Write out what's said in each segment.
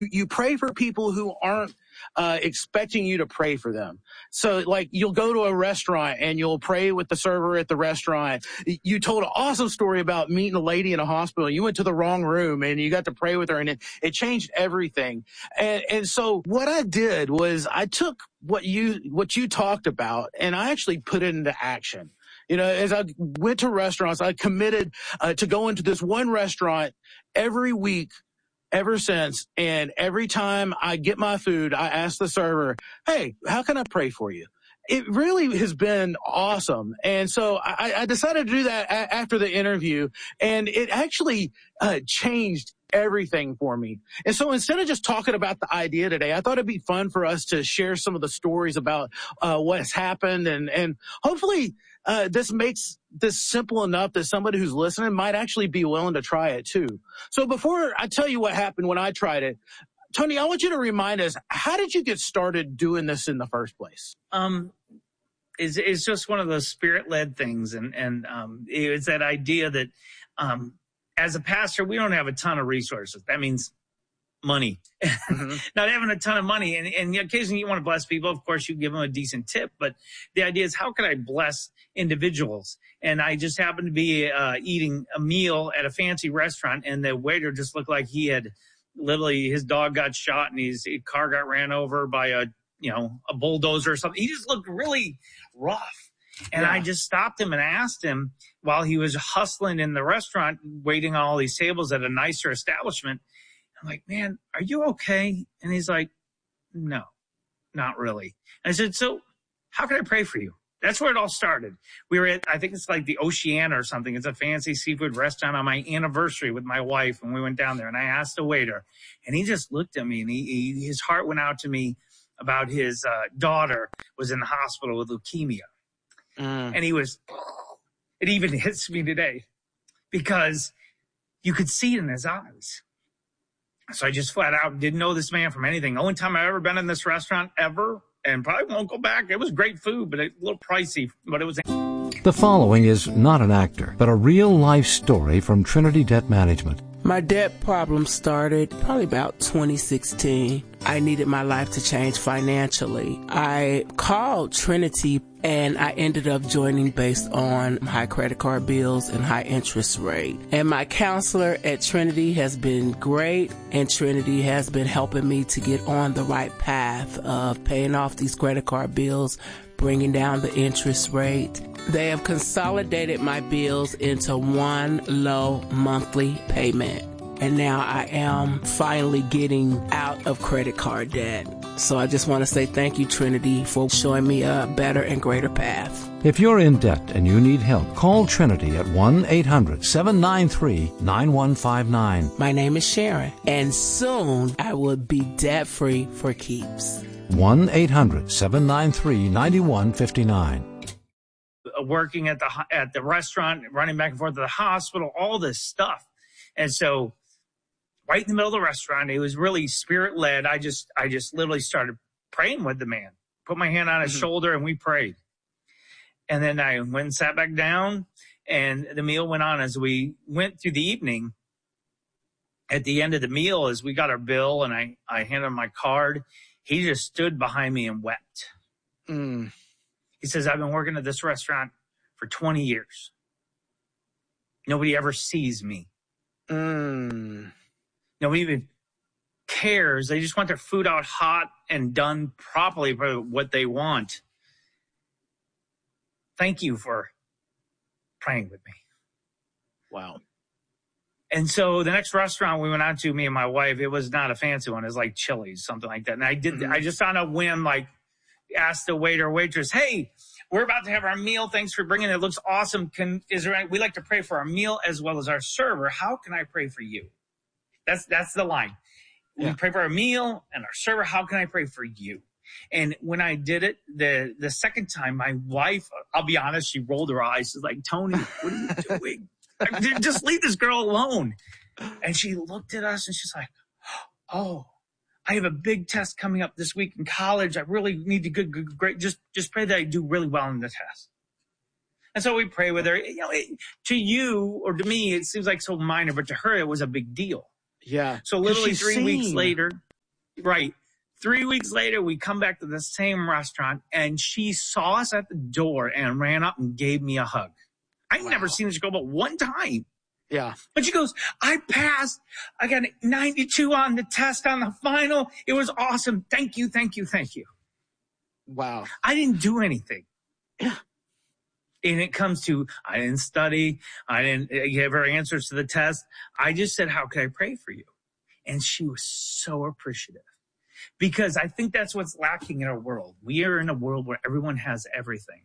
You pray for people who aren't expecting you to pray for them. So like you'll go to a restaurant and you'll pray with the server at the restaurant. You told an awesome story about meeting a lady in a hospital. You went to the wrong room and you got to pray with her, and it changed everything. And so what I did was I took what you talked about and I actually put it into action. You know, as I went to restaurants, I committed to go into this one restaurant every week ever since. And every time I get my food, I ask the server, hey, how can I pray for you? It really has been awesome. And so I decided to do that after the interview, and it actually changed everything for me. And so instead of just talking about the idea today, I thought it'd be fun for us to share some of the stories about what has happened, and hopefully this makes this simple enough that somebody who's listening might actually be willing to try it too. So before I tell you what happened when I tried it, Tony, I want you to remind us, how did you get started doing this in the first place? It's just one of those spirit-led things. And it's that idea that as a pastor, we don't have a ton of resources. That means money. Mm-hmm. Not having a ton of money. And occasionally you want to bless people. Of course, you give them a decent tip. But the idea is, how can I bless individuals? And I just happened to be eating a meal at a fancy restaurant, and the waiter just looked like he had literally, his dog got shot and his car got ran over by a bulldozer or something. He just looked really rough. And I just stopped him and asked him, while he was hustling in the restaurant, waiting on all these tables at a nicer establishment, I'm like, man, are you okay? And he's like, no, not really. And I said, so how can I pray for you? That's where it all started. We were at, I think it's like the Oceana or something. It's a fancy seafood restaurant on my anniversary with my wife. And we went down there, and I asked the waiter, and he just looked at me, and his heart went out to me about his daughter was in the hospital with leukemia. And it even hits me today because you could see it in his eyes. So I just flat out didn't know this man from anything. The only time I've ever been in this restaurant ever, and probably won't go back. It was great food, but a little pricey, but it was. The following is not an actor, but a real-life story from Trinity Debt Management. My debt problem started probably about 2016. I needed my life to change financially. I called Trinity, and I ended up joining based on high credit card bills and high interest rate. And my counselor at Trinity has been great, and Trinity has been helping me to get on the right path of paying off these credit card bills, bringing down the interest rate. They have consolidated my bills into one low monthly payment. And now I am finally getting out of credit card debt. So I just want to say thank you, Trinity, for showing me a better and greater path. If you're in debt and you need help, call Trinity at 1-800-793-9159. My name is Sharon, and soon I will be debt-free for keeps. 1-800-793-9159. Working at the restaurant, running back and forth to the hospital, all this stuff. And so right in the middle of the restaurant, it was really spirit-led. I just literally started praying with the man, put my hand on his shoulder, and we prayed. And then I went and sat back down, and the meal went on. As we went through the evening, at the end of the meal, as we got our bill and I handed him my card, he just stood behind me and wept. He says, I've been working at this restaurant for 20 years. Nobody ever sees me. Nobody even cares. They just want their food out hot and done properly for what they want. Thank you for praying with me. Wow. And so the next restaurant we went out to, me and my wife, it was not a fancy one. It was like Chili's, something like that. And I just on a whim, like, asked the waiter or waitress, hey, we're about to have our meal. Thanks for bringing it. It looks awesome. We like to pray for our meal as well as our server. How can I pray for you? That's the line. Yeah. We pray for our meal and our server. How can I pray for you? And when I did it, the second time, my wife, I'll be honest, she rolled her eyes. She's like, Tony, what are you doing? Just leave this girl alone. And she looked at us and she's like, oh, I have a big test coming up this week in college. I really need to great. Just pray that I do really well in the test. And so we pray with her. To you or to me, it seems like so minor, but to her, it was a big deal. Yeah. So literally 3 weeks later, Right. 3 weeks later, we come back to the same restaurant, and she saw us at the door and ran up and gave me a hug. I've never seen this girl but one time. Yeah. But she goes, I passed. I got 92 on the test on the final. It was awesome. Thank you, thank you, thank you. Wow. I didn't do anything. Yeah. And it comes to, I didn't study. I didn't give her answers to the test. I just said, how can I pray for you? And she was so appreciative. Because I think that's what's lacking in our world. We are in a world where everyone has everything.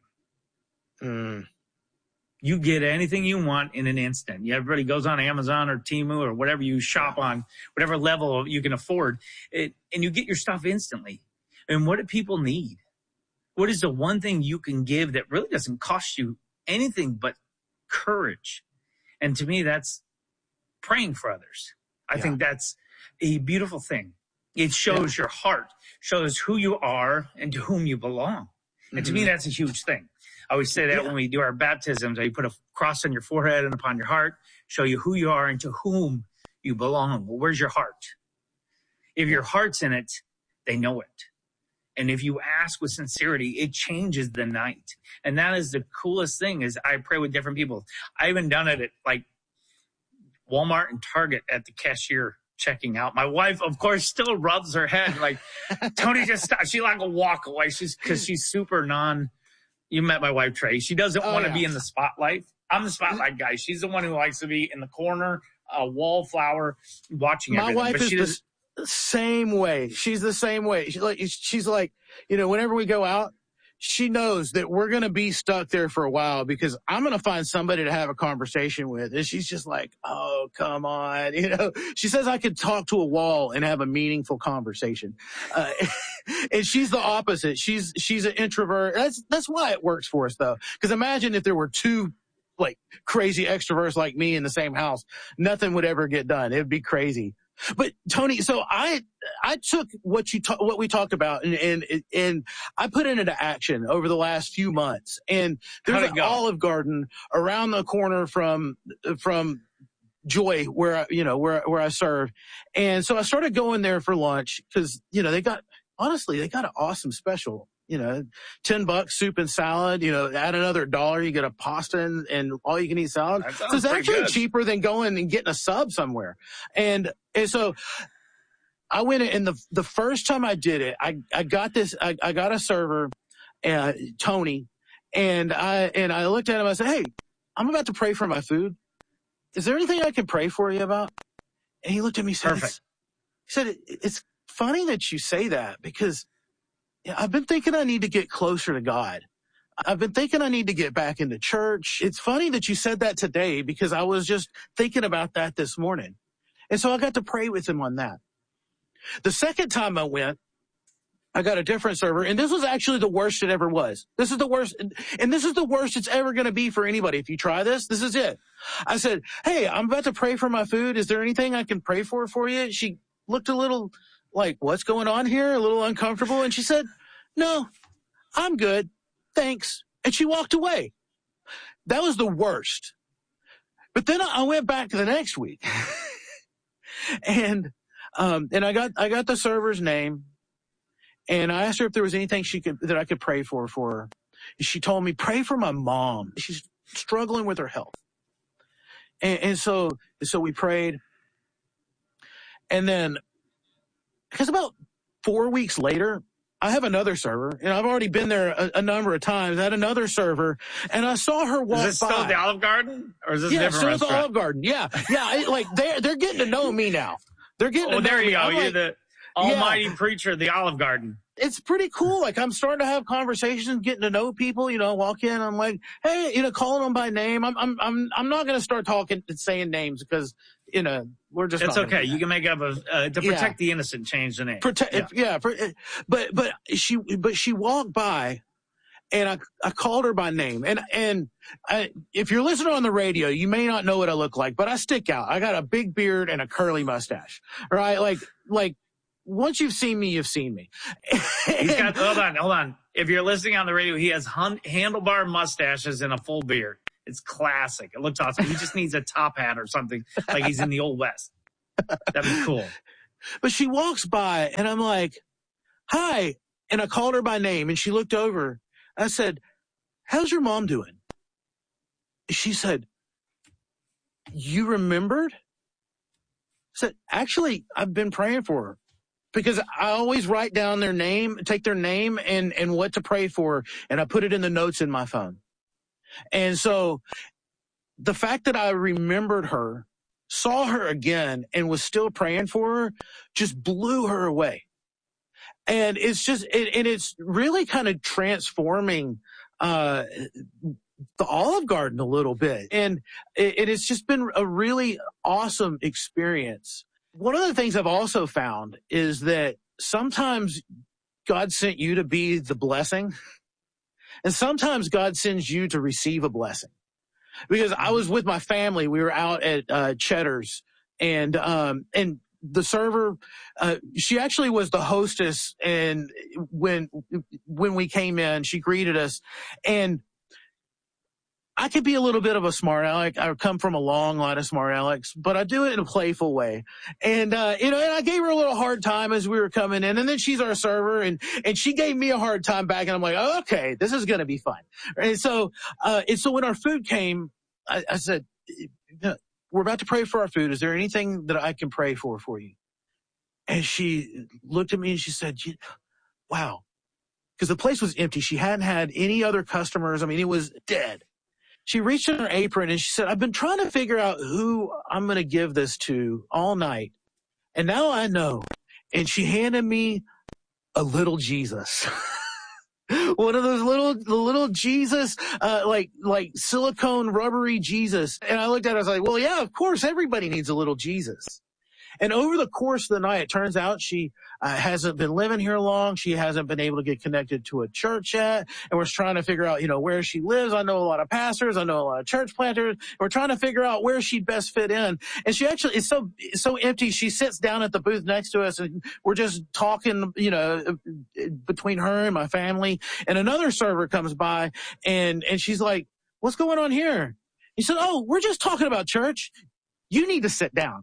You get anything you want in an instant. Everybody goes on Amazon or Temu or whatever you shop on, whatever level you can afford, and you get your stuff instantly. And what do people need? What is the one thing you can give that really doesn't cost you anything but courage? And to me, that's praying for others. I think that's a beautiful thing. It shows your heart, shows who you are and to whom you belong. And to me, that's a huge thing. I always say that when we do our baptisms, you put a cross on your forehead and upon your heart, show you who you are and to whom you belong. Well, where's your heart? If your heart's in it, they know it. And if you ask with sincerity, it changes the night. And that is the coolest thing is I pray with different people. I even done it at like Walmart and Target at the cashier checking out. My wife, of course, still rubs her head like, Tony, just stop. She like a walk away. Because she's super you met my wife, Trey. She doesn't want to be in the spotlight. I'm the spotlight guy. She's the one who likes to be in the corner, a wallflower, watching everything. My wife is the same way. She's the same way. She's like, whenever we go out, she knows that we're going to be stuck there for a while because I'm going to find somebody to have a conversation with. And she's just like, oh, come on. She says I could talk to a wall and have a meaningful conversation. And she's the opposite. She's an introvert. That's why it works for us though. Because imagine if there were two like crazy extroverts like me in the same house, nothing would ever get done. It'd be crazy. But Tony, so I took what we talked about and I put it into action over the last few months. And there's an Olive Garden around the corner from Joy where I serve. And so I started going there for lunch because, they got an awesome special. $10 soup and salad, add another $1, you get a pasta and all you can eat salad. So it's actually cheaper than going and getting a sub somewhere. And so I went in, and the first time I did it, I got a server, Tony, and I looked at him, I said, hey, I'm about to pray for my food. Is there anything I can pray for you about? And he looked at me and said, it's funny that you say that because I've been thinking I need to get closer to God. I've been thinking I need to get back into church. It's funny that you said that today because I was just thinking about that this morning. And so I got to pray with him on that. The second time I went, I got a different server, and this was actually the worst it ever was. This is the worst, and this is the worst it's ever going to be for anybody. If you try this is it. I said, hey, I'm about to pray for my food. Is there anything I can pray for you? She looked a little like, what's going on here? A little uncomfortable. And she said, no, I'm good. Thanks. And she walked away. That was the worst. But then I went back to the next week and I got the server's name and I asked her if there was anything that I could pray for her. She told me, pray for my mom. She's struggling with her health. And so we prayed. And then, because about 4 weeks later, I have another server, and I've already been there a number of times. I had another server, and I saw her walk by. Is this still at the Olive Garden, or is this a different restaurant? Yeah, still at the Olive Garden. Yeah. They're getting to know me now. They're getting to know me. There you go. You're the almighty preacher of the Olive Garden. It's pretty cool. Like, I'm starting to have conversations, getting to know people, walk in. I'm like, hey, calling them by name. I'm not going to start saying names because, we're just. It's okay. You can make up to protect the innocent, change the name. But she walked by and I called her by name. And if you're listening on the radio, you may not know what I look like, but I stick out. I got a big beard and a curly mustache, right? Like, once you've seen me, you've seen me. He's got, hold on. If you're listening on the radio, he has handlebar mustaches and a full beard. It's classic. It looks awesome. He just needs a top hat or something like he's in the Old West. That'd be cool. But she walks by and I'm like, hi. And I called her by name and she looked over. I said, how's your mom doing? She said, you remembered? I said, actually, I've been praying for her. Because I always write down their name, take their name and what to pray for, and I put it in the notes in my phone. And so the fact that I remembered her, saw her again, and was still praying for her just blew her away. And it's really kind of transforming the Olive Garden a little bit. And it's just been a really awesome experience. One of the things I've also found is that sometimes God sent you to be the blessing, and sometimes God sends you to receive a blessing. Because I was with my family, we were out at Cheddar's, and the server, she actually was the hostess, and when we came in, she greeted us, and I could be a little bit of a smart aleck. I come from a long line of smart alecks, but I do it in a playful way. And, and I gave her a little hard time as we were coming in, and then she's our server, and she gave me a hard time back, and I'm like, oh, okay, this is going to be fun. And so when our food came, I said, we're about to pray for our food. Is there anything that I can pray for you? And she looked at me and she said, wow, because the place was empty. She hadn't had any other customers. I mean, it was dead. She reached in her apron and she said, I've been trying to figure out who I'm going to give this to all night. And now I know. And she handed me a little Jesus. One of those little Jesus, like silicone rubbery Jesus. And I looked at it, I was like, well, yeah, of course, everybody needs a little Jesus. And over the course of the night, it turns out she hasn't been living here long. She hasn't been able to get connected to a church yet. And we're trying to figure out, where she lives. I know a lot of pastors. I know a lot of church planters. We're trying to figure out where she'd best fit in. And she actually is so empty. She sits down at the booth next to us and we're just talking, between her and my family. And another server comes by and she's like, what's going on here? He said, oh, we're just talking about church. You need to sit down.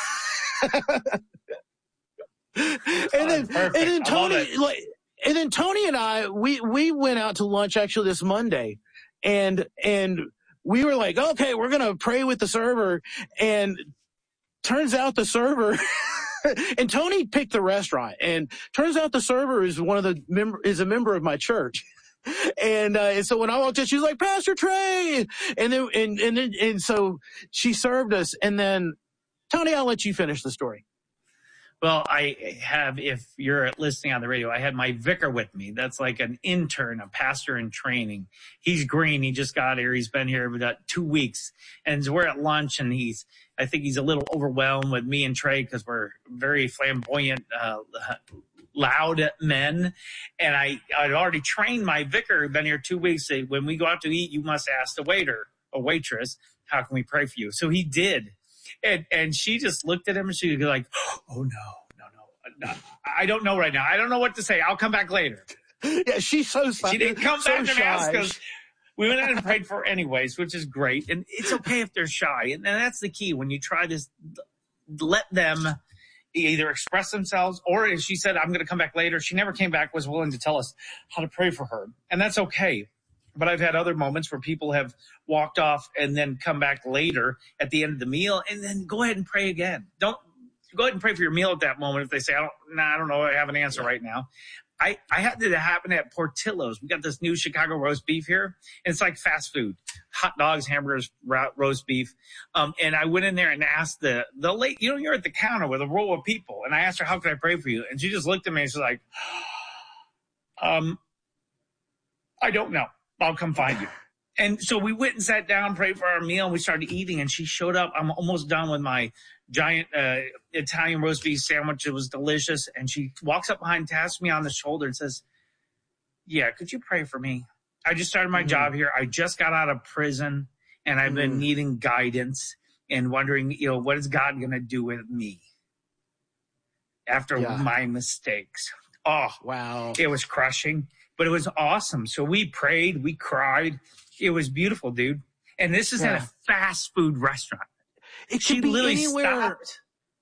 And then Tony and I, we went out to lunch actually this Monday, and we were like, okay, we're gonna pray with the server, and turns out the server and Tony picked the restaurant, and turns out the server is a member of my church. And so when I walked in, she was like, Pastor Trey, and so she served us, and then Tony, I'll let you finish the story. Well, I have, if you're listening on the radio, I had my vicar with me. That's like an intern, a pastor in training. He's green. He just got here. He's been here about 2 weeks. And we're at lunch, and I think he's a little overwhelmed with me and Trey because we're very flamboyant, loud men. And I'd already trained my vicar, been here 2 weeks. Say, when we go out to eat, you must ask the waiter or waitress, how can we pray for you? So he did. And she just looked at him and she was like, oh, no. I don't know right now. I don't know what to say. I'll come back later. Yeah, she's so shy. She didn't come back and ask us. We went out and prayed for her anyways, which is great. And it's okay if they're shy. And that's the key. When you try this, let them either express themselves, or if she said, I'm going to come back later, she never came back, was willing to tell us how to pray for her. And that's okay. But I've had other moments where people have walked off and then come back later at the end of the meal and then go ahead and pray again. Don't go ahead and pray for your meal at that moment. If they say, I don't know, I have an answer right now. I had that happen at Portillo's. We got this new Chicago roast beef here. And it's like fast food, hot dogs, hamburgers, roast beef. And I went in there and asked the lady, you're at the counter with a row of people. And I asked her, how can I pray for you? And she just looked at me and she's like, I don't know. I'll come find you. And so we went and sat down, prayed for our meal, and we started eating. And she showed up. I'm almost done with my giant Italian roast beef sandwich. It was delicious. And she walks up behind, taps me on the shoulder and says, yeah, could you pray for me? I just started my job here. I just got out of prison, and I've been needing guidance and wondering, what is God going to do with me after my mistakes? Oh, wow. It was crushing. But it was awesome. So we prayed, we cried. It was beautiful, dude. And this is at a fast food restaurant. It could be anywhere. Stopped.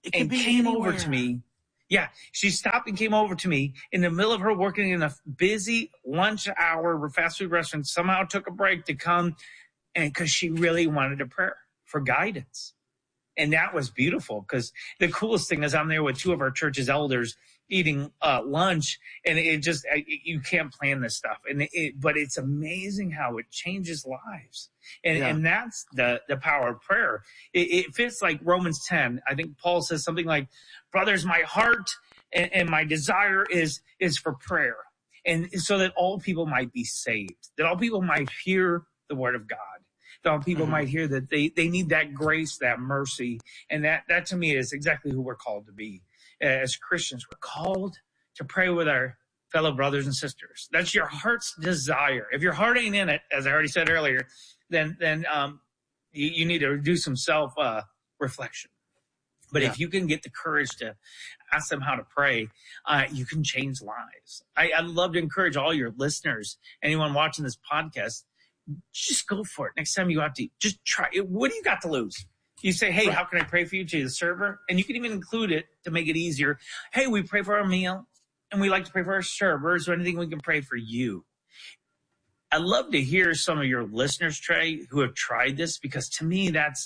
and came over to me. Yeah, she stopped and came over to me in the middle of her working in a busy lunch hour fast food restaurant, somehow took a break to come, and because she really wanted a prayer for guidance. And that was beautiful, because the coolest thing is I'm there with two of our church's elders eating lunch, and you can't plan this stuff. But it's amazing how it changes lives. And that's the power of prayer. It fits like Romans 10. I think Paul says something like, brothers, my heart and my desire is for prayer. And so that all people might be saved, that all people might hear the word of God. People might hear that they need that grace, that mercy. And that to me is exactly who we're called to be. As Christians, we're called to pray with our fellow brothers and sisters. That's your heart's desire. If your heart ain't in it, as I already said earlier, then you need to do some self reflection. But if you can get the courage to ask them how to pray, you can change lives. I'd love to encourage all your listeners, anyone watching this podcast, just go for it. Next time you go out to eat, just try it. What do you got to lose? You say, hey, how can I pray for you, to the server? And you can even include it to make it easier. Hey, we pray for our meal, and we like to pray for our servers, or anything we can pray for you. I'd love to hear some of your listeners, Trey, who have tried this, because to me, that's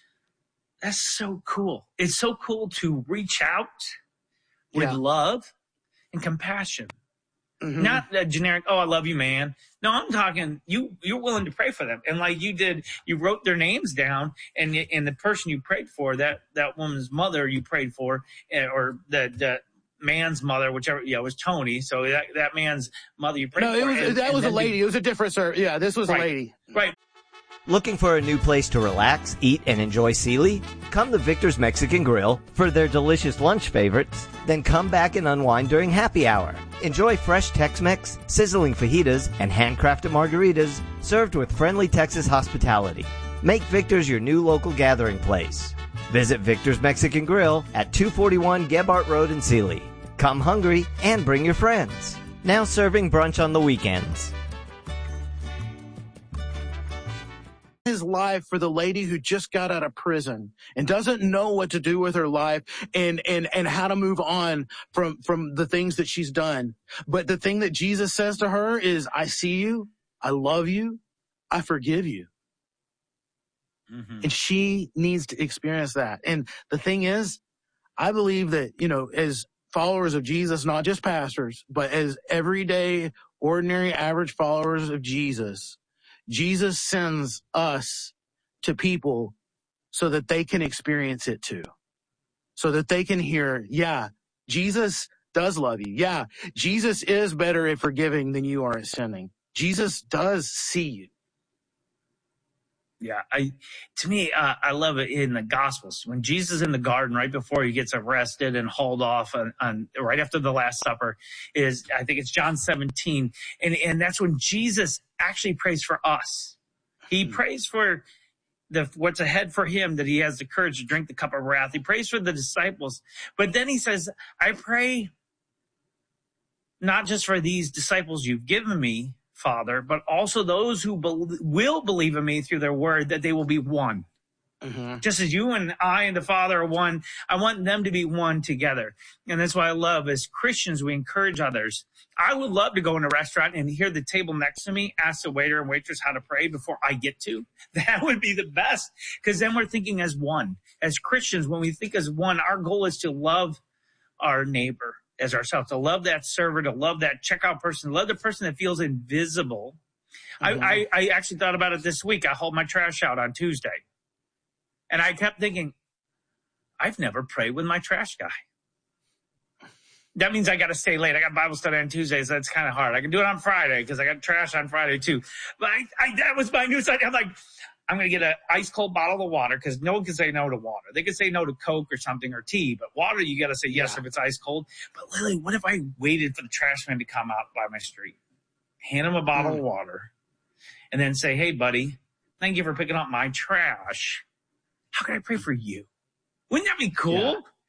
so cool. It's so cool to reach out with love and compassion. Mm-hmm. Not a generic, oh, I love you, man. No, I'm talking, you're willing to pray for them. And like you did, you wrote their names down, and the person you prayed for, that woman's mother you prayed for, or the man's mother, whichever, it was Tony. So that man's mother you prayed for. That was a lady. It was a different, sir. Yeah, this was a lady. Right. Looking for a new place to relax, eat, and enjoy Sealy? Come to Victor's Mexican Grill for their delicious lunch favorites, then come back and unwind during happy hour. Enjoy fresh Tex-Mex, sizzling fajitas, and handcrafted margaritas served with friendly Texas hospitality. Make Victor's your new local gathering place. Visit Victor's Mexican Grill at 241 Gebhart Road in Sealy. Come hungry and bring your friends. Now serving brunch on the weekends. His life for the lady who just got out of prison and doesn't know what to do with her life and how to move on from the things that she's done. But the thing that Jesus says to her is, I see you, I love you, I forgive you. Mm-hmm. And she needs to experience that. And the thing is, I believe that, as followers of Jesus, not just pastors, but as everyday, ordinary, average followers of Jesus, Jesus sends us to people so that they can experience it too. So that they can hear, Jesus does love you. Yeah, Jesus is better at forgiving than you are at sinning. Jesus does see you. Yeah, I love it in the Gospels. When Jesus is in the garden right before he gets arrested and hauled off on right after the Last Supper, I think it's John 17. And that's when Jesus actually prays for us. He prays for what's ahead for him, that he has the courage to drink the cup of wrath. He prays for the disciples. But then he says, I pray not just for these disciples you've given me, Father, but also those who will believe in me through their word, that they will be one. Mm-hmm. Just as you and I and the Father are one, I want them to be one together. And that's why I love, as Christians, we encourage others. I would love to go in a restaurant and hear the table next to me ask the waiter and waitress how to pray before I get to. That would be the best, because then we're thinking as one. As Christians, when we think as one, our goal is to love our neighbor as ourselves, to love that server, to love that checkout person, to love the person that feels invisible. Mm-hmm. I actually thought about it this week. I hauled my trash out on Tuesday. And I kept thinking, I've never prayed with my trash guy. That means I got to stay late. I got Bible study on Tuesdays. So that's kind of hard. I can do it on Friday because I got trash on Friday too. But that was my news idea. I'm like, I'm going to get an ice cold bottle of water, because no one can say no to water. They can say no to Coke or something, or tea, but water, you got to say yes if it's ice cold. But Lily, what if I waited for the trash man to come out by my street, hand him a bottle of water, and then say, hey, buddy, thank you for picking up my trash. How can I pray for you? Wouldn't that be cool?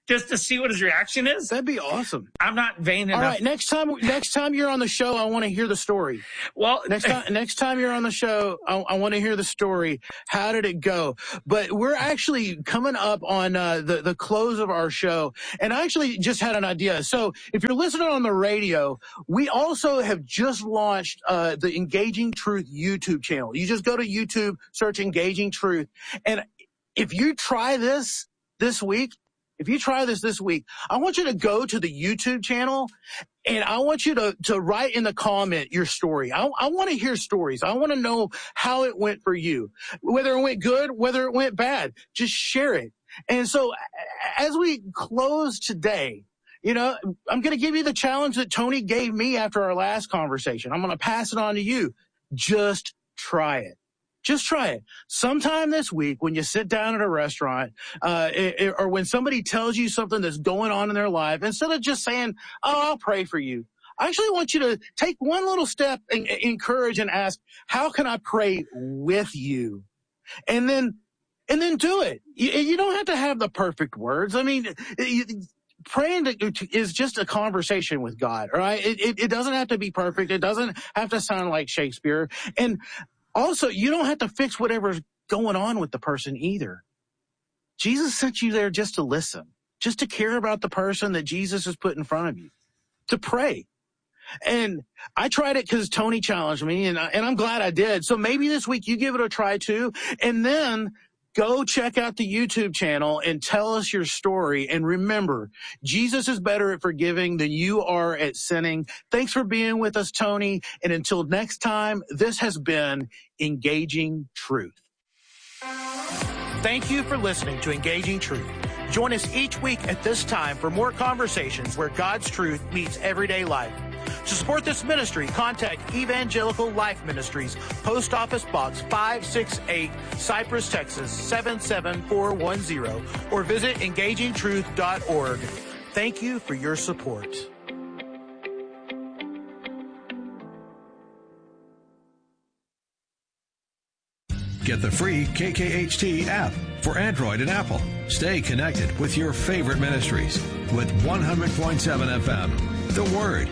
just to see what his reaction is? That'd be awesome. I'm not vain enough. All right, next time you're on the show, I want to hear the story. Well, next time you're on the show, I want to hear the story. How did it go? But we're actually coming up on the close of our show, and I actually just had an idea. So if you're listening on the radio, we also have just launched the Engaging Truth YouTube channel. You just go to YouTube, search Engaging Truth, and if you try this week, I want you to go to the YouTube channel and I want you to write in the comment your story. I want to hear stories. I want to know how it went for you, whether it went good, whether it went bad. Just share it. And so as we close today, I'm going to give you the challenge that Tony gave me after our last conversation. I'm going to pass it on to you. Just try it. Just try it. Sometime this week when you sit down at a restaurant or when somebody tells you something that's going on in their life, instead of just saying, oh, I'll pray for you, I actually want you to take one little step and encourage and ask, how can I pray with you? And then do it. You don't have to have the perfect words. I mean, praying is just a conversation with God, right? It doesn't have to be perfect. It doesn't have to sound like Shakespeare. And also, you don't have to fix whatever's going on with the person either. Jesus sent you there just to listen, just to care about the person that Jesus has put in front of you, to pray. And I tried it because Tony challenged me, and I'm glad I did. So maybe this week you give it a try too, and then go check out the YouTube channel and tell us your story. And remember, Jesus is better at forgiving than you are at sinning. Thanks for being with us, Tony. And until next time, this has been Engaging Truth. Thank you for listening to Engaging Truth. Join us each week at this time for more conversations where God's truth meets everyday life. To support this ministry, contact Evangelical Life Ministries, Post Office Box 568, Cypress, Texas 77410, or visit engagingtruth.org. Thank you for your support. Get the free KKHT app for Android and Apple. Stay connected with your favorite ministries with 100.7 FM. The Word.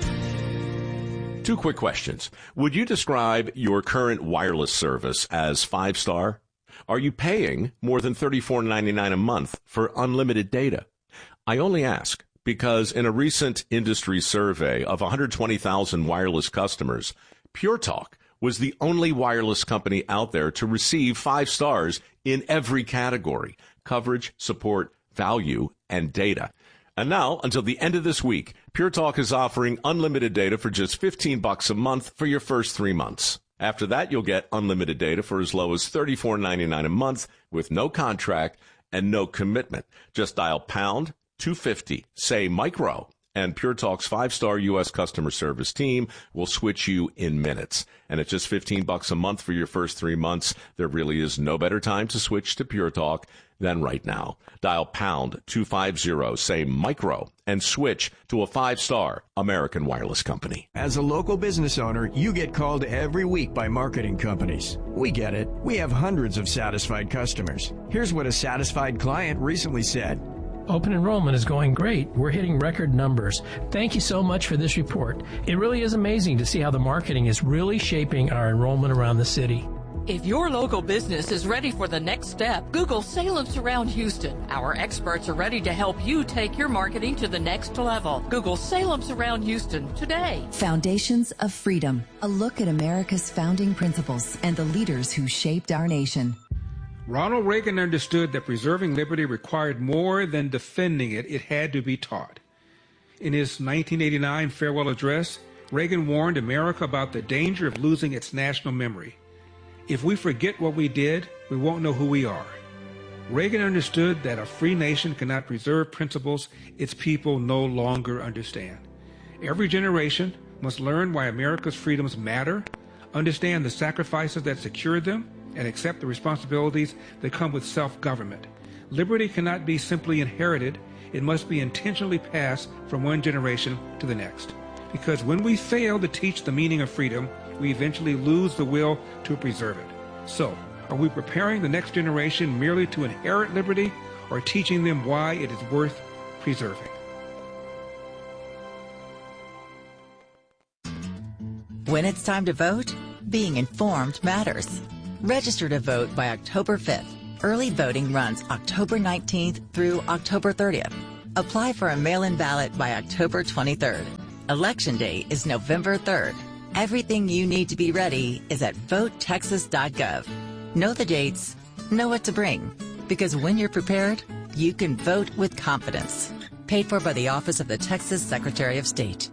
2 quick questions. Would you describe your current wireless service as 5-star? Are you paying more than $34.99 a month for unlimited data? I only ask because in a recent industry survey of 120,000 wireless customers, Pure Talk was the only wireless company out there to receive 5 stars in every category: coverage, support, value, and data. And now, until the end of this week, Pure Talk is offering unlimited data for just $15 a month for your first 3 months. After that, you'll get unlimited data for as low as $34.99 a month with no contract and no commitment. Just dial pound 250, say micro, and Pure Talk's 5-star U.S. customer service team will switch you in minutes. And at just $15 a month for your first 3 months, there really is no better time to switch to Pure Talk than right now. Dial pound 250, say micro, and switch to a 5-star American wireless company. As a local business owner, you get called every week by marketing companies. We get it. We have hundreds of satisfied customers. Here's what a satisfied client recently said. Open enrollment is going great. We're hitting record numbers. Thank you so much for this report. It really is amazing to see how the marketing is really shaping our enrollment around the city. If your local business is ready for the next step, Google Salem Surround Houston. Our experts are ready to help you take your marketing to the next level. Google Salem Surround Houston today. Foundations of Freedom, a look at America's founding principles and the leaders who shaped our nation. Ronald Reagan understood that preserving liberty required more than defending it. It had to be taught. In his 1989 farewell address, Reagan warned America about the danger of losing its national memory. If we forget what we did, we won't know who we are. Reagan understood that a free nation cannot preserve principles its people no longer understand. Every generation must learn why America's freedoms matter, understand the sacrifices that secured them, and accept the responsibilities that come with self-government. Liberty cannot be simply inherited. It must be intentionally passed from one generation to the next. Because when we fail to teach the meaning of freedom, we eventually lose the will to preserve it. So, are we preparing the next generation merely to inherit liberty, or teaching them why it is worth life-preserving. When it's time to vote, being informed matters. Register to vote by October 5th. Early voting runs October 19th through October 30th. Apply for a mail-in ballot by October 23rd. Election day is November 3rd. Everything you need to be ready is at votetexas.gov. Know the dates, know what to bring, because when you're prepared, you can vote with confidence. Paid for by the Office of the Texas Secretary of State.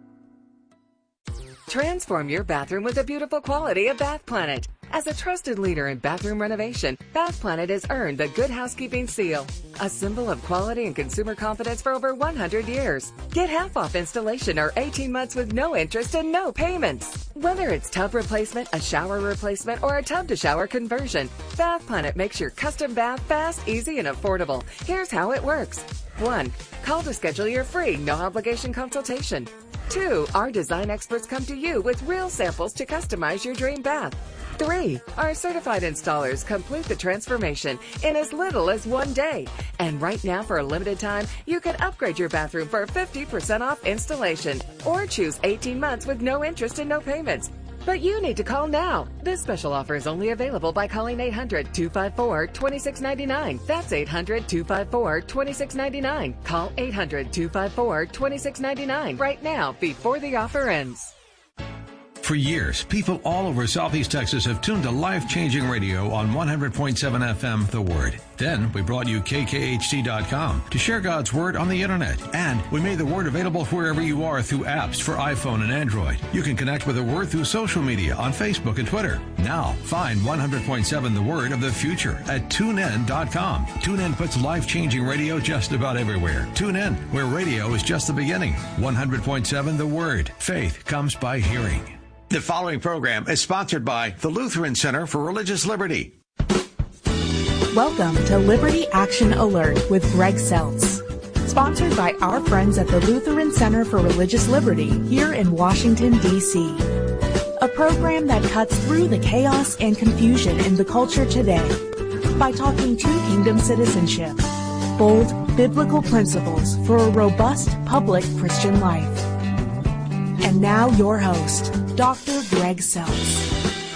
Transform your bathroom with the beautiful quality of Bath Planet. As a trusted leader in bathroom renovation, Bath Planet has earned the Good Housekeeping seal, a symbol of quality and consumer confidence for over 100 years. Get half off installation or 18 months with no interest and no payments. Whether it's tub replacement, a shower replacement, or a tub-to-shower conversion, Bath Planet makes your custom bath fast, easy, and affordable. Here's how it works. 1. Call to schedule your free, no-obligation consultation. 2. Our design experts come to you with real samples to customize your dream bath. 3. Our certified installers complete the transformation in as little as 1 day. And right now, for a limited time, you can upgrade your bathroom for 50% off installation or choose 18 months with no interest and no payments. But you need to call now. This special offer is only available by calling 800-254-2699. That's 800-254-2699. Call 800-254-2699 right now before the offer ends. For years, people all over Southeast Texas have tuned to life-changing radio on 100.7 FM, The Word. Then we brought you KKHT.com to share God's Word on the Internet. And we made the Word available wherever you are through apps for iPhone and Android. You can connect with the Word through social media on Facebook and Twitter. Now, find 100.7 The Word of the future at TuneIn.com. TuneIn puts life-changing radio just about everywhere. Tune in, where radio is just the beginning. 100.7 The Word. Faith comes by hearing. The following program is sponsored by the Lutheran Center for Religious Liberty. Welcome to Liberty Action Alert with Greg Seltz. Sponsored by our friends at the Lutheran Center for Religious Liberty here in Washington, D.C. A program that cuts through the chaos and confusion in the culture today by talking true kingdom citizenship, bold biblical principles for a robust public Christian life. And now your host, Dr. Greg Seltz.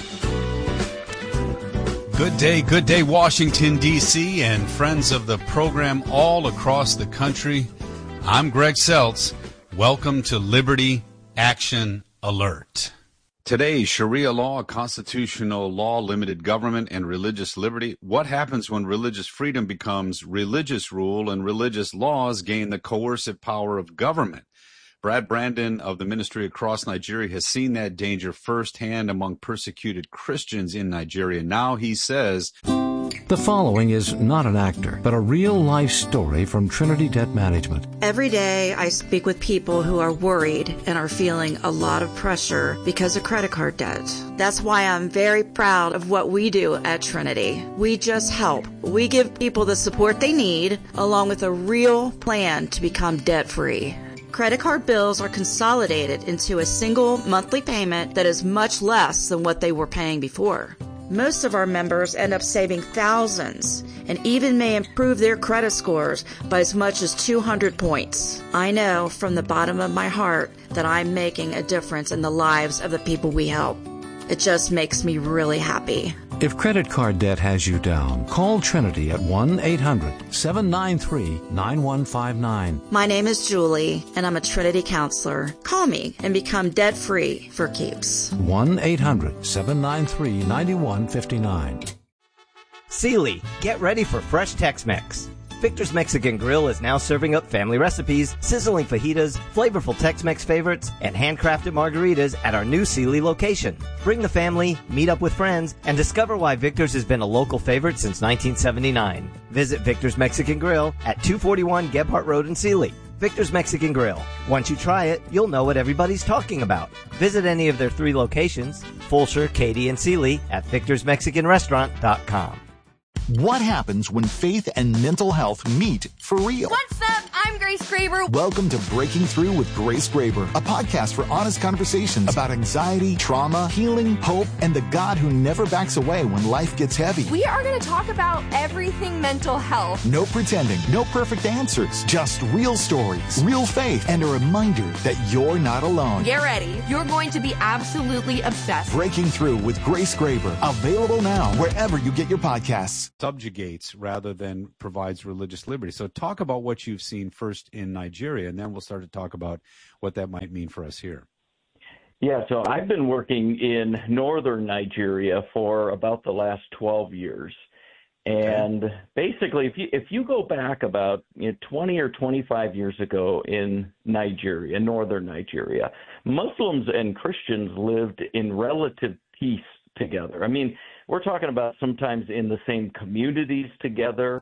Good day, Washington, D.C., and friends of the program all across the country. I'm Greg Seltz. Welcome to Liberty Action Alert. Today, Sharia law, constitutional law, limited government, and religious liberty. What happens when religious freedom becomes religious rule and religious laws gain the coercive power of government? Brad Brandon of the Ministry Across Nigeria has seen that danger firsthand among persecuted Christians in Nigeria. Now he says, The following is not an actor, but a real-life story from Trinity Debt Management. Every day I speak with people who are worried and are feeling a lot of pressure because of credit card debt. That's why I'm very proud of what we do at Trinity. We just help. We give people the support they need, along with a real plan to become debt-free. Credit card bills are consolidated into a single monthly payment that is much less than what they were paying before. Most of our members end up saving thousands and even may improve their credit scores by as much as 200 points. I know from the bottom of my heart that I'm making a difference in the lives of the people we help. It just makes me really happy. If credit card debt has you down, call Trinity at 1-800-793-9159. My name is Julie, and I'm a Trinity counselor. Call me and become debt-free for keeps. 1-800-793-9159. Sealy, get ready for fresh Tex-Mex. Victor's Mexican Grill is now serving up family recipes, sizzling fajitas, flavorful Tex-Mex favorites, and handcrafted margaritas at our new Sealy location. Bring the family, meet up with friends, and discover why Victor's has been a local favorite since 1979. Visit Victor's Mexican Grill at 241 Gebhart Road in Sealy. Victor's Mexican Grill. Once you try it, you'll know what everybody's talking about. Visit any of their 3 locations, Fulshear, Katy, and Sealy, at victorsmexicanrestaurant.com. What happens when faith and mental health meet for real? What's up? I'm Grace Graber. Welcome to Breaking Through with Grace Graber, a podcast for honest conversations about anxiety, trauma, healing, hope, and the God who never backs away when life gets heavy. We are going to talk about everything mental health. No pretending, no perfect answers, just real stories, real faith, and a reminder that you're not alone. Get ready. You're going to be absolutely obsessed. Breaking Through with Grace Graber, available now wherever you get your podcasts. Subjugates rather than provides religious liberty. So talk about what you've seen first in Nigeria, and then we'll start to talk about what that might mean for us here. Yeah, so I've been working in northern Nigeria for about the last 12 years. And basically, if you go back about 20 or 25 years ago in Nigeria, northern Nigeria, Muslims and Christians lived in relative peace together. I mean, we're talking about sometimes in the same communities together.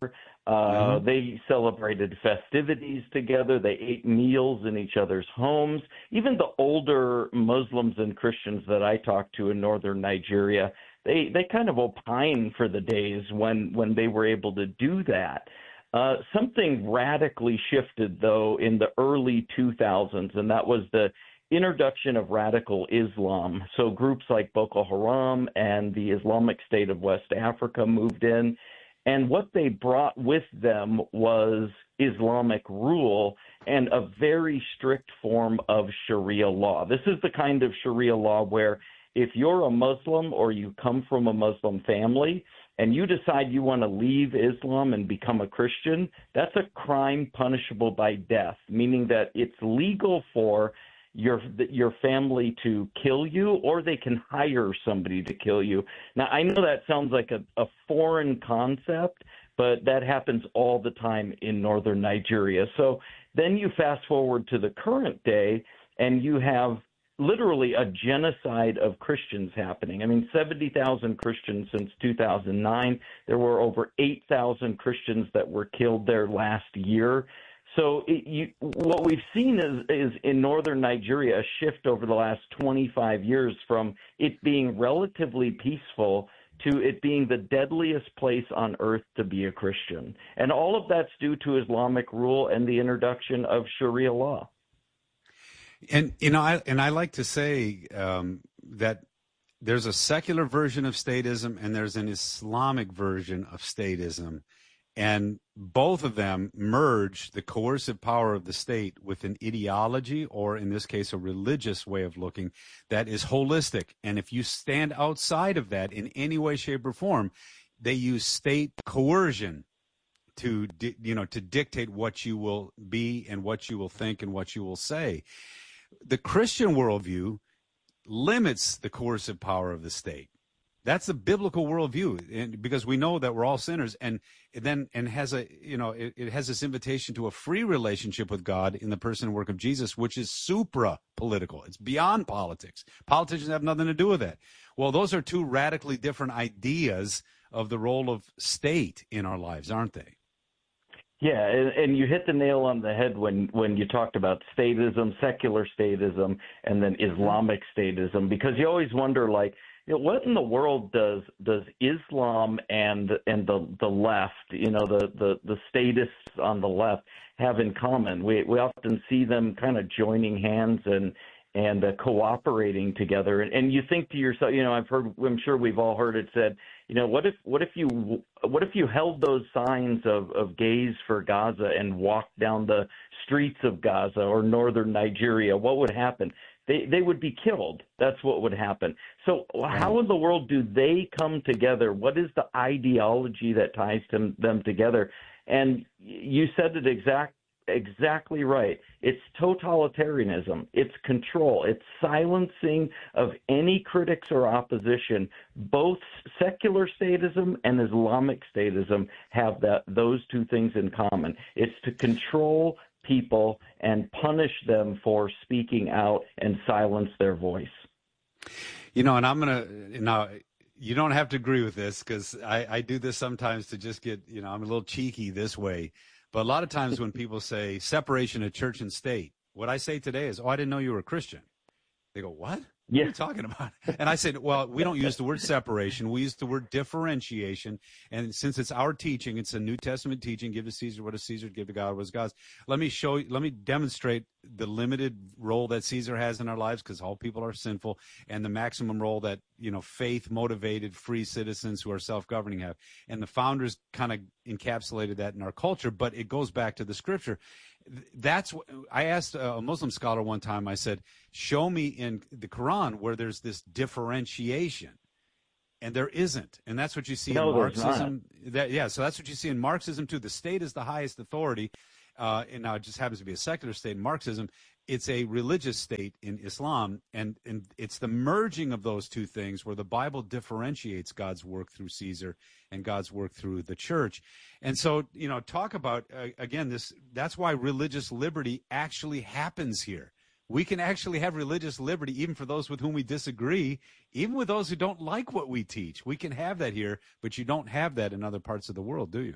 They celebrated festivities together. They ate meals in each other's homes. Even the older Muslims and Christians that I talked to in northern Nigeria, they kind of opine for the days when they were able to do that. Something radically shifted, though, in the early 2000s, and that was the introduction of radical Islam. So groups like Boko Haram and the Islamic State of West Africa moved in. And what they brought with them was Islamic rule and a very strict form of Sharia law. This is the kind of Sharia law where if you're a Muslim or you come from a Muslim family and you decide you want to leave Islam and become a Christian, that's a crime punishable by death, meaning that it's legal for your family to kill you, or they can hire somebody to kill you. Now, I know that sounds like a foreign concept, but that happens all the time in northern Nigeria. So then you fast forward to the current day, and you have literally a genocide of Christians happening. I mean, 70,000 Christians since 2009. There were over 8,000 Christians that were killed there last year. So what we've seen is in northern Nigeria a shift over the last 25 years from it being relatively peaceful to it being the deadliest place on earth to be a Christian. And all of that's due to Islamic rule and the introduction of Sharia law. And I like to say that there's a secular version of statism and there's an Islamic version of statism. And both of them merge the coercive power of the state with an ideology, or in this case, a religious way of looking that is holistic. And if you stand outside of that in any way, shape, or form, they use state coercion to dictate what you will be and what you will think and what you will say. The Christian worldview limits the coercive power of the state. That's the biblical worldview, and because we know that we're all sinners, and has it has this invitation to a free relationship with God in the person and work of Jesus, which is supra-political. It's beyond politics. Politicians have nothing to do with that. Well, those are two radically different ideas of the role of state in our lives, aren't they? Yeah, and you hit the nail on the head when you talked about statism, secular statism, and then Islamic statism, because you always wonder, like, what in the world does Islam and the left, the statists on the left have in common? We often see them kind of joining hands and cooperating together. And you think to yourself, I'm sure we've all heard it said, what if you held those signs of gays for Gaza and walked down the streets of Gaza or northern Nigeria? What would happen? They would be killed. That's what would happen. So how in the world do they come together? What is the ideology that ties them together? And you said it exactly right. It's totalitarianism. It's control. It's silencing of any critics or opposition. Both secular statism and Islamic statism have those two things in common. It's to control people and punish them for speaking out and silence their voice. And I'm going to, now, you don't have to agree with this because I do this sometimes to just get, I'm a little cheeky this way. But a lot of times when people say separation of church and state, what I say today is, I didn't know you were a Christian. They go, what? What are you talking about? And I said, well, we don't use the word separation. We use the word differentiation. And since it's our teaching, it's a New Testament teaching, give to Caesar what is Caesar, give to God what is God's. Let me demonstrate the limited role that Caesar has in our lives, because all people are sinful, and the maximum role that, faith-motivated, free citizens who are self-governing have. And the founders kind of encapsulated that in our culture, but it goes back to the Scripture. That's what I asked a Muslim scholar one time. I said, show me in the Quran where there's this differentiation, and there isn't. And that's what you see in Marxism. So that's what you see in Marxism too. The state is the highest authority, and now it just happens to be a secular state in Marxism. It's a religious state in Islam, and it's the merging of those two things where the Bible differentiates God's work through Caesar and God's work through the church. And so, talk about, again, that's why religious liberty actually happens here. We can actually have religious liberty even for those with whom we disagree, even with those who don't like what we teach. We can have that here, but you don't have that in other parts of the world, do you?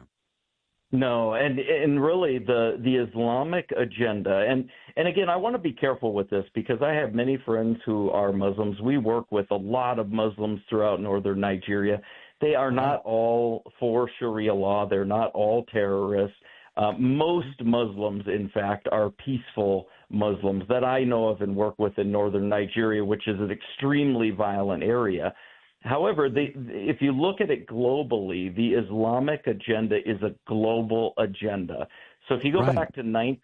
No, and really the Islamic agenda, and again, I want to be careful with this because I have many friends who are Muslims. We work with a lot of Muslims throughout northern Nigeria. They are not all for Sharia law. They're not all terrorists. Most Muslims, in fact, are peaceful Muslims that I know of and work with in northern Nigeria, which is an extremely violent area. However, if you look at it globally, the Islamic agenda is a global agenda. So if you go back to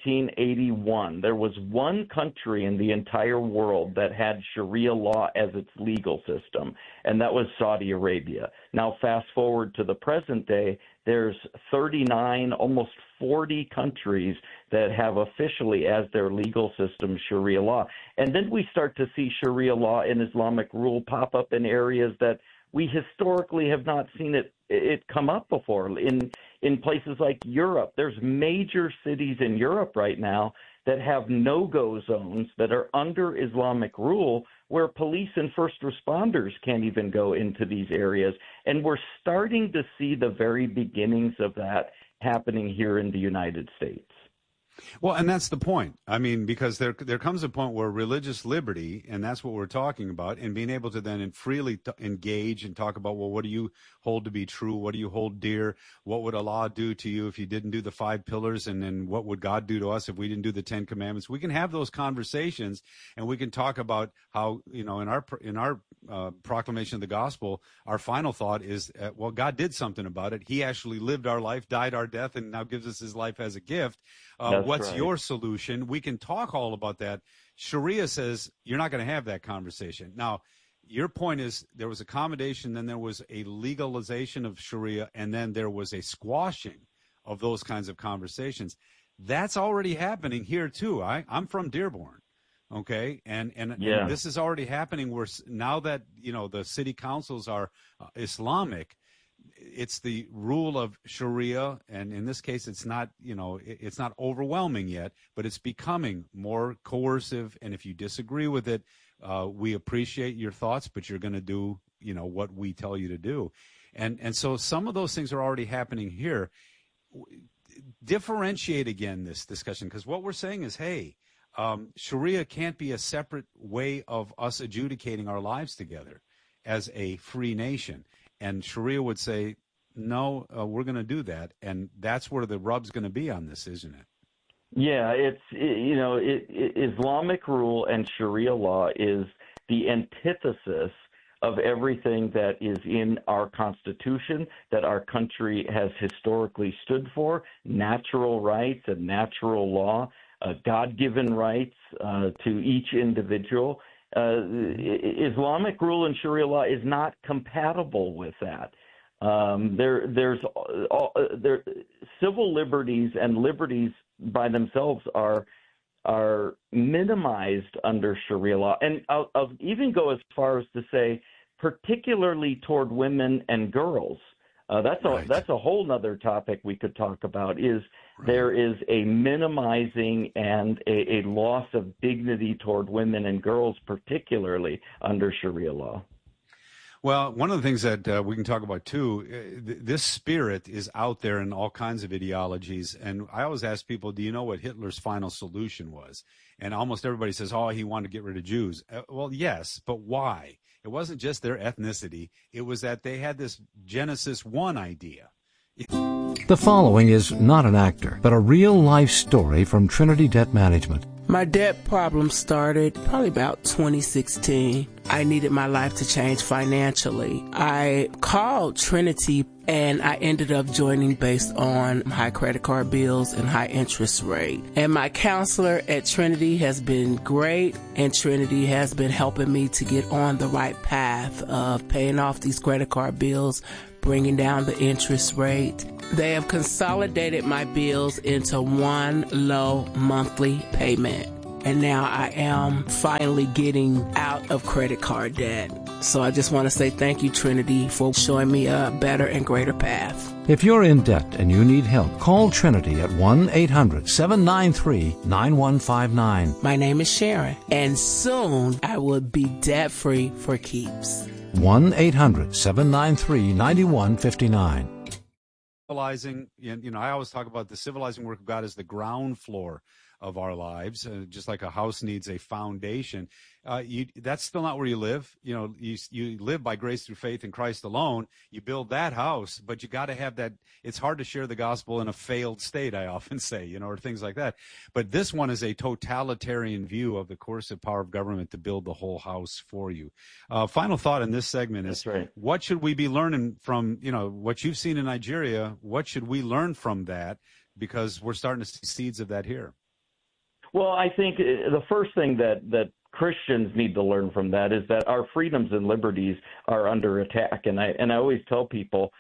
1981, there was one country in the entire world that had Sharia law as its legal system, and that was Saudi Arabia. Now, fast forward to the present day, there's 39, almost 40 countries that have officially as their legal system Sharia law. And then we start to see Sharia law and Islamic rule pop up in areas that we historically have not seen it come up before. In places like Europe, there's major cities in Europe right now that have no-go zones that are under Islamic rule where police and first responders can't even go into these areas. And we're starting to see the very beginnings of that happening here in the United States. Well, and that's the point. I mean, because there comes a point where religious liberty, and that's what we're talking about, and being able to then freely engage and talk about, well, what do you hold to be true? What do you hold dear? What would Allah do to you if you didn't do the 5 pillars? And then what would God do to us if we didn't do the 10 commandments? We can have those conversations, and we can talk about how, in our proclamation of the gospel, our final thought is, well, God did something about it. He actually lived our life, died our death, and now gives us his life as a gift. What's your solution? We can talk all about that. Sharia says you're not going to have that conversation. Now, your point is there was accommodation, then there was a legalization of Sharia, and then there was a squashing of those kinds of conversations. That's already happening here, too. I'm from Dearborn, okay? And this is already happening where now that, the city councils are Islamic, it's the rule of Sharia, and in this case, it's not, it's not overwhelming yet, but it's becoming more coercive. And if you disagree with it, we appreciate your thoughts, but you're going to do, what we tell you to do. And so some of those things are already happening here. Differentiate again this discussion, because what we're saying is, hey, Sharia can't be a separate way of us adjudicating our lives together as a free nation. And Sharia would say, no, we're going to do that. And that's where the rub's going to be on this, isn't it? Yeah, Islamic rule and Sharia law is the antithesis of everything that is in our Constitution, that our country has historically stood for, natural rights and natural law, God-given rights to each individual. Islamic rule and Sharia law is not compatible with that. There's civil liberties and liberties by themselves are minimized under Sharia law, and I'll even go as far as to say, particularly toward women and girls. That's a whole nother topic we could talk about. There is a minimizing and a loss of dignity toward women and girls, particularly under Sharia law. Well, one of the things that we can talk about, too, this spirit is out there in all kinds of ideologies. And I always ask people, do you know what Hitler's final solution was? And almost everybody says, oh, he wanted to get rid of Jews. Well, yes, but why? It wasn't just their ethnicity. It was that they had this Genesis 1 idea. The following is not an actor, but a real-life story from Trinity Debt Management. My debt problem started probably about 2016. I needed my life to change financially. I called Trinity and I ended up joining based on high credit card bills and high interest rate. And my counselor at Trinity has been great, and Trinity has been helping me to get on the right path of paying off these credit card bills, bringing down the interest rate. They have consolidated my bills into one low monthly payment. And now I am finally getting out of credit card debt. So I just want to say thank you, Trinity, for showing me a better and greater path. If you're in debt and you need help, call Trinity at 1-800-793-9159. My name is Sharon, and soon I will be debt-free for keeps. 1-800-793-9159. Civilizing, I always talk about the civilizing work of God as the ground floor of our lives, just like a house needs a foundation. That's still not where you live. You live by grace through faith in Christ alone. You build that house, but you got to have that. It's hard to share the gospel in a failed state, I often say, or things like that. But this one is a totalitarian view of the coercive power of government to build the whole house for you. Final thought in this segment is, what should we be learning from, what you've seen in Nigeria? What should we learn from that? Because we're starting to see seeds of that here. Well, I think the first thing that Christians need to learn from that is that our freedoms and liberties are under attack. And I always tell people,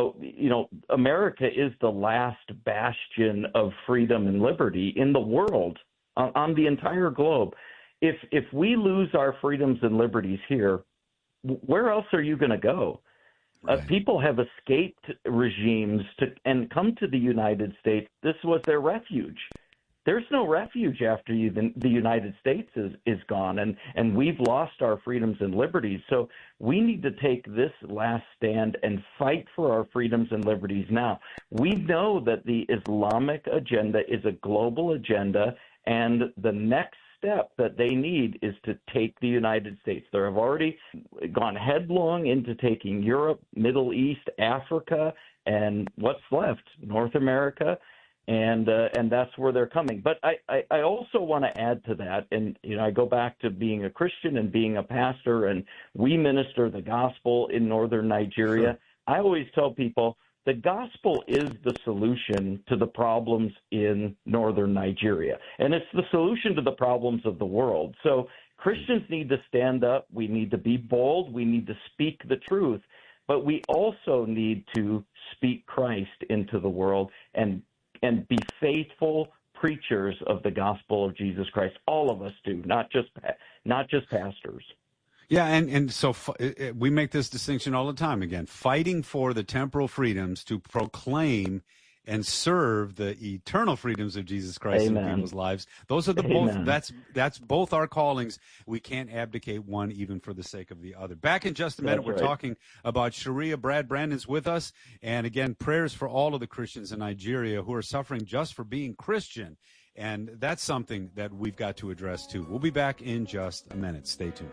America is the last bastion of freedom and liberty in the world, on the entire globe. If we lose our freedoms and liberties here, where else are you going to go? Right. People have escaped regimes and come to the United States. This was their refuge. There's no refuge after the United States is gone, and we've lost our freedoms and liberties. So we need to take this last stand and fight for our freedoms and liberties now. We know that the Islamic agenda is a global agenda, and the next step that they need is to take the United States. They have already gone headlong into taking Europe, Middle East, Africa, and what's left, North America. And that's where they're coming. But I also want to add to that, and I go back to being a Christian and being a pastor, and we minister the gospel in northern Nigeria. Sure. I always tell people the gospel is the solution to the problems in northern Nigeria, and it's the solution to the problems of the world. So Christians need to stand up. We need to be bold. We need to speak the truth, but we also need to speak Christ into the world and be faithful preachers of the gospel of Jesus Christ. All of us do, not just pastors. Yeah, and so we make this distinction all the time. Again, fighting for the temporal freedoms to proclaim and serve the eternal freedoms of Jesus Christ in people's lives. Those are both. That's both our callings. We can't abdicate one even for the sake of the other. Back in just a minute, we're talking about Sharia. Brad Brandon's with us, and again, prayers for all of the Christians in Nigeria who are suffering just for being Christian, and that's something that we've got to address too. We'll be back in just a minute. Stay tuned.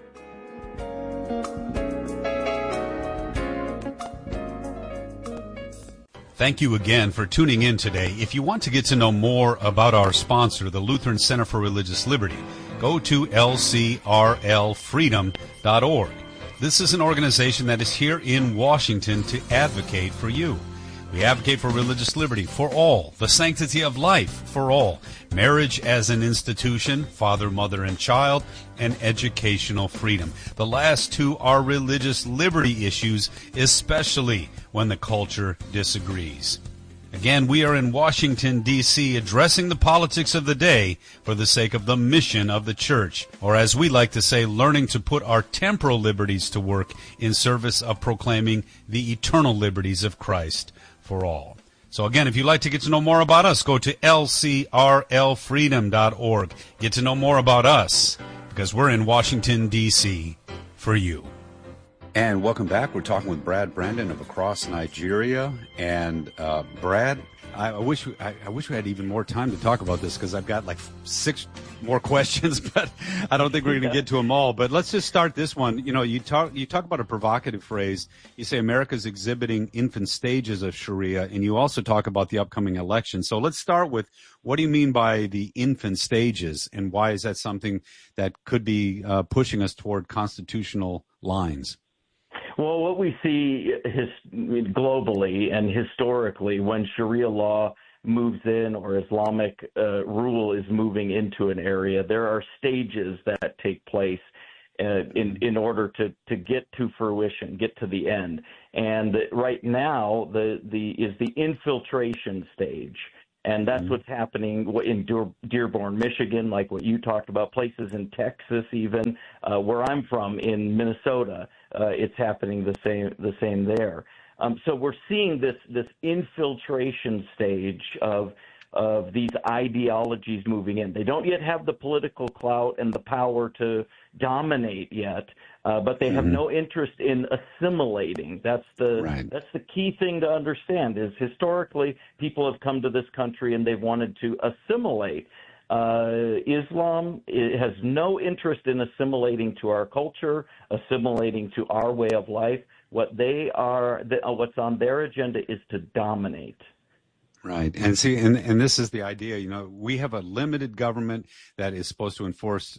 Thank you again for tuning in today. If you want to get to know more about our sponsor, the Lutheran Center for Religious Liberty, go to lcrlfreedom.org. This is an organization that is here in Washington to advocate for you. We advocate for religious liberty for all, the sanctity of life for all, marriage as an institution, father, mother, and child, and educational freedom. The last two are religious liberty issues, especially when the culture disagrees. Again, we are in Washington, D.C., addressing the politics of the day for the sake of the mission of the church, or as we like to say, learning to put our temporal liberties to work in service of proclaiming the eternal liberties of Christ for all. So again, if you'd like to get to know more about us, go to lcrlfreedom.org. Get to know more about us, because we're in Washington, D.C. for you. And welcome back. We're talking with Brad Brandon of Across Nigeria. And Brad, I wish we had even more time to talk about this, because I've got like 6 more questions, but I don't think we're going to get to them all. But let's just start this one. You know, you talk about a provocative phrase. You say America's exhibiting infant stages of Sharia, and you also talk about the upcoming election. So let's start with, what do you mean by the infant stages, and why is that something that could be pushing us toward constitutional lines? Well, what we see globally and historically, when Sharia law moves in or Islamic rule is moving into an area, there are stages that take place in order to get to fruition, get to the end. And right now, is the infiltration stage. And that's what's happening in Dearborn, Michigan, like what you talked about, places in Texas even, where I'm from in Minnesota, it's happening the same there. So we're seeing this infiltration stage of these ideologies moving in. They don't yet have the political clout and the power to dominate yet, but they have no interest in assimilating. That's the key thing to understand, is historically people have come to this country and they've wanted to assimilate. Islam has no interest in assimilating to our culture, assimilating to our way of life. What's on their agenda is to dominate. Right. And see, and this is the idea, you know, we have a limited government that is supposed to enforce,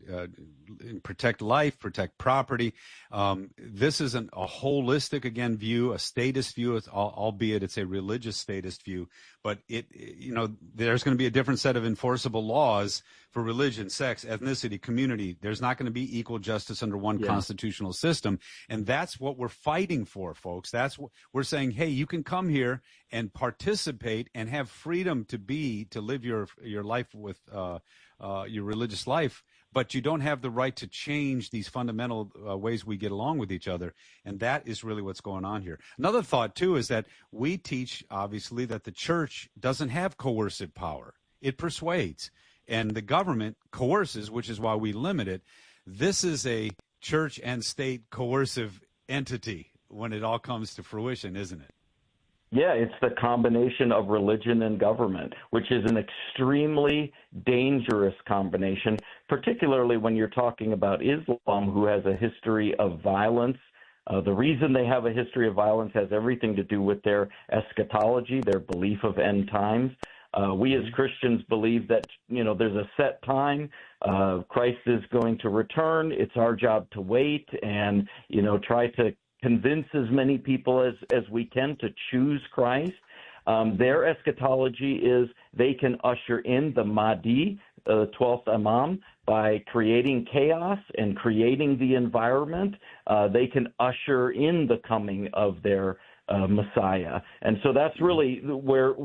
protect life, protect property. This isn't a holistic, again, view, a statist view, albeit it's a religious statist view, but there's going to be a different set of enforceable laws for religion, sex, ethnicity, community. There's not going to be equal justice under one constitutional system. And that's what we're fighting for, folks. That's what we're saying. Hey, you can come here and participate and have freedom to live your life with your religious life, but you don't have the right to change these fundamental ways we get along with each other. And that is really what's going on here. Another thought, too, is that we teach, obviously, that the church doesn't have coercive power. It persuades. And the government coerces, which is why we limit it. This is a church and state coercive entity when it all comes to fruition, isn't it? Yeah, it's the combination of religion and government, which is an extremely dangerous combination, particularly when you're talking about Islam, who has a history of violence. The reason they have a history of violence has everything to do with their eschatology, their belief of end times. We as Christians believe that, there's a set time. Christ is going to return. It's our job to wait and, try to convince as many people as we can to choose Christ. Their eschatology is they can usher in the Mahdi, the 12th Imam, by creating chaos and creating the environment. They can usher in the coming of their Messiah. And so that's really where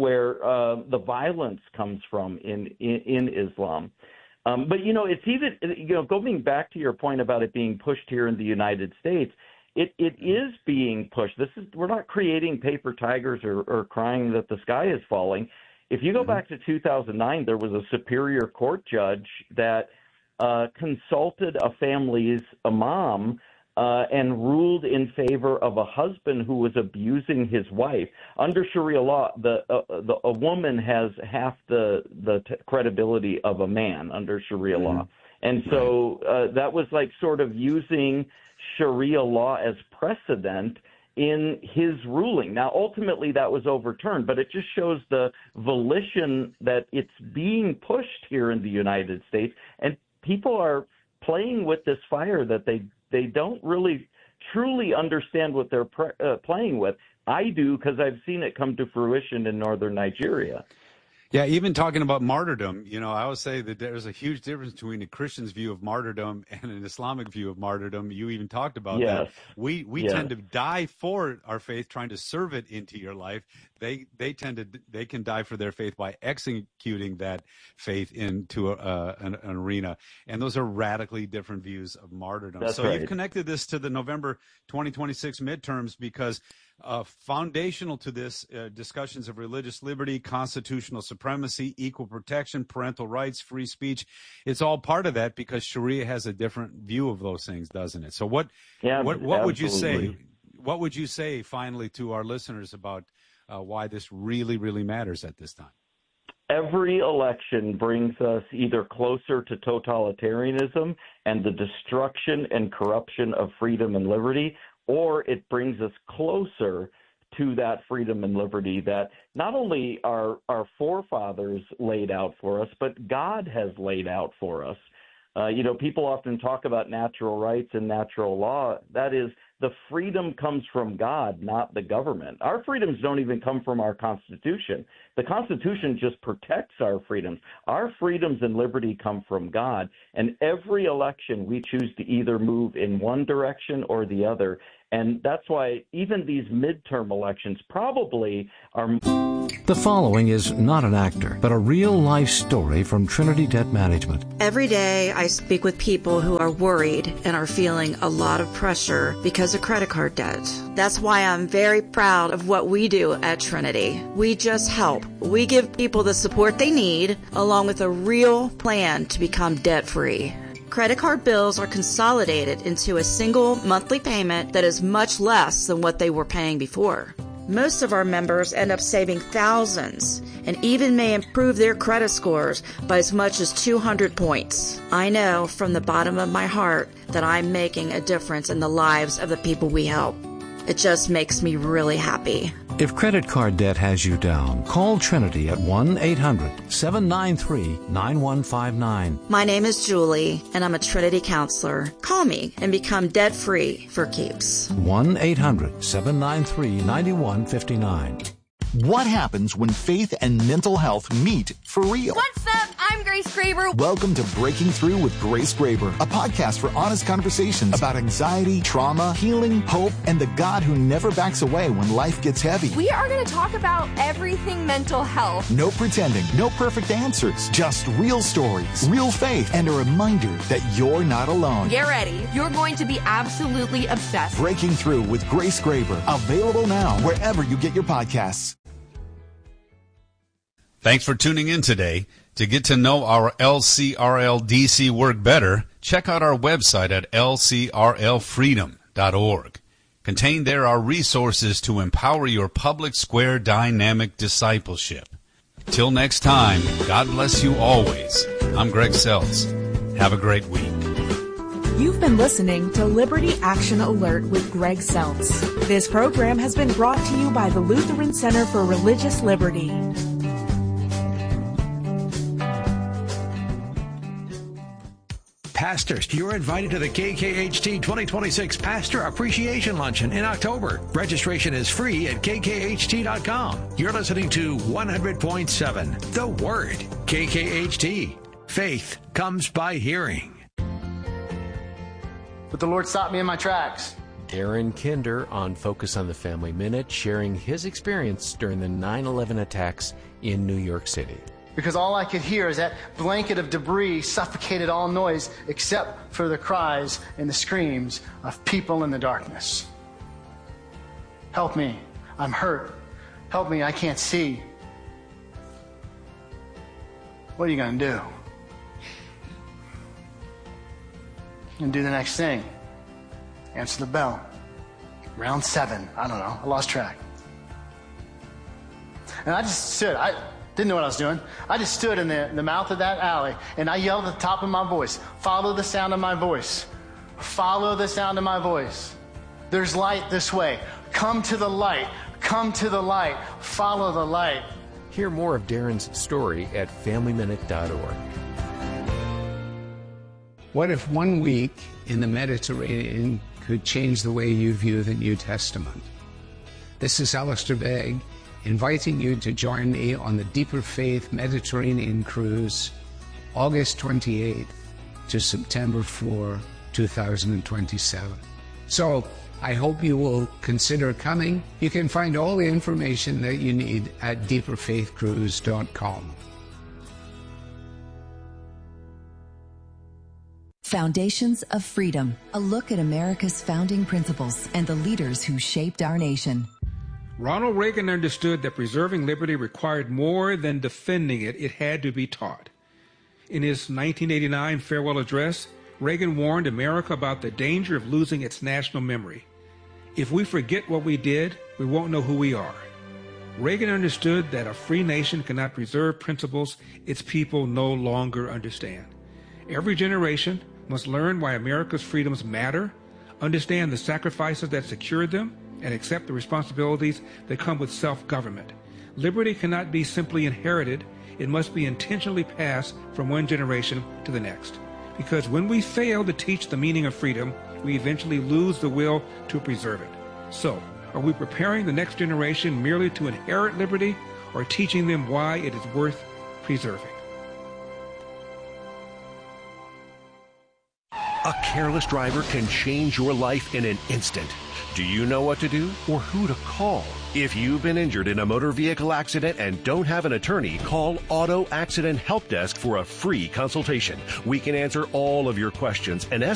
the violence comes from in Islam. But, it's even, going back to your point about it being pushed here in the United States, it is being pushed. We're not creating paper tigers or crying that the sky is falling. If you go back to 2009, there was a Superior Court judge that consulted a family's imam and ruled in favor of a husband who was abusing his wife. Under Sharia law, a woman has half the credibility of a man under Sharia law. And so that was like sort of using Sharia law as precedent in his ruling. Now, ultimately, that was overturned, but it just shows the volition that it's being pushed here in the United States, and people are playing with this fire that they don't really truly understand what they're playing with. I do, because I've seen it come to fruition in northern Nigeria. Yeah, even talking about martyrdom, I always say that there's a huge difference between a Christian's view of martyrdom and an Islamic view of martyrdom. You even talked about that. We tend to die for our faith, trying to serve it into your life. They can die for their faith by executing that faith into an arena. And those are radically different views of martyrdom. You've connected this to the November 2026 midterms because Foundational to this, discussions of religious liberty, constitutional supremacy, equal protection, parental rights, free speech. It's all part of that because Sharia has a different view of those things, doesn't it? So what would you say? What would you say finally to our listeners about why this really, really matters at this time? Every election brings us either closer to totalitarianism and the destruction and corruption of freedom and liberty, or it brings us closer to that freedom and liberty that not only our forefathers laid out for us, but God has laid out for us. People often talk about natural rights and natural law. That is, the freedom comes from God, not the government. Our freedoms don't even come from our Constitution. The Constitution just protects our freedoms. Our freedoms and liberty come from God. And every election, we choose to either move in one direction or the other. And that's why even these midterm elections probably are. The following is not an actor, but a real-life story from Trinity Debt Management. Every day I speak with people who are worried and are feeling a lot of pressure because of credit card debt. That's why I'm very proud of what we do at Trinity. We just help. We give people the support they need, along with a real plan to become debt-free. Credit card bills are consolidated into a single monthly payment that is much less than what they were paying before. Most of our members end up saving thousands and even may improve their credit scores by as much as 200 points. I know from the bottom of my heart that I'm making a difference in the lives of the people we help. It just makes me really happy. If credit card debt has you down, call Trinity at 1-800-793-9159. My name is Julie, and I'm a Trinity counselor. Call me and become debt-free for keeps. 1-800-793-9159. What happens when faith and mental health meet for real? What's up? I'm Grace Graber. Welcome to Breaking Through with Grace Graber, a podcast for honest conversations about anxiety, trauma, healing, hope, and the God who never backs away when life gets heavy. We are going to talk about everything mental health. No pretending, no perfect answers, just real stories, real faith, and a reminder that you're not alone. Get ready. You're going to be absolutely obsessed. Breaking Through with Grace Graber, available now wherever you get your podcasts. Thanks for tuning in today. To get to know our LCRL-DC work better, check out our website at lcrlfreedom.org. Contained there are resources to empower your public square dynamic discipleship. Till next time, God bless you always. I'm Greg Seltz. Have a great week. You've been listening to Liberty Action Alert with Greg Seltz. This program has been brought to you by the Lutheran Center for Religious Liberty. Pastors, you're invited to the KKHT 2026 Pastor Appreciation Luncheon in October. Registration is free at kkht.com. You're listening to 100.7 The Word. KKHT. Faith comes by hearing. But the Lord stopped me in my tracks. Aaron Kinder on Focus on the Family Minute, sharing his experience during the 9/11 attacks in New York City. Because all I could hear is that blanket of debris suffocated all noise except for the cries and the screams of people in the darkness. Help me. I'm hurt. Help me. I can't see. What are you going to do? And do the next thing. Answer the bell. Round 7. I don't know. I lost track. And I just stood. I didn't know what I was doing. I just stood in the mouth of that alley, and I yelled at the top of my voice, follow the sound of my voice. Follow the sound of my voice. There's light this way. Come to the light. Come to the light. Follow the light. Hear more of Darren's story at FamilyMinute.org. What if 1 week in the Mediterranean could change the way you view the New Testament? This is Alistair Begg, inviting you to join me on the Deeper Faith Mediterranean Cruise, August 28th to September 4, 2027. So I hope you will consider coming. You can find all the information that you need at deeperfaithcruise.com. Foundations of Freedom, a look at America's founding principles and the leaders who shaped our nation. Ronald Reagan understood that preserving liberty required more than defending it. It had to be taught. In his 1989 farewell address, Reagan warned America about the danger of losing its national memory. If we forget what we did, we won't know who we are. Reagan understood that a free nation cannot preserve principles its people no longer understand. Every generation must learn why America's freedoms matter, understand the sacrifices that secured them, and accept the responsibilities that come with self-government. Liberty cannot be simply inherited. It must be intentionally passed from one generation to the next. Because when we fail to teach the meaning of freedom, we eventually lose the will to preserve it. So, are we preparing the next generation merely to inherit liberty, or teaching them why it is worth preserving? A careless driver can change your life in an instant. Do you know what to do or who to call? If you've been injured in a motor vehicle accident and don't have an attorney, call Auto Accident Help Desk for a free consultation. We can answer all of your questions and